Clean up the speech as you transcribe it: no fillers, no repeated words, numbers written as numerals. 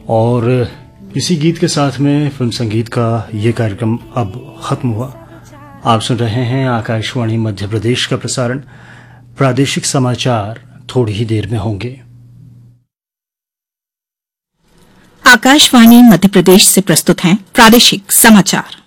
और इसी गीत के साथ में फिल्म संगीत का ये कार्यक्रम अब खत्म हुआ। आप सुन रहे हैं आकाशवाणी मध्य प्रदेश का प्रसारण। प्रादेशिक समाचार थोड़ी ही देर में होंगे। आकाशवाणी मध्य प्रदेश से प्रस्तुत हैं प्रादेशिक समाचार।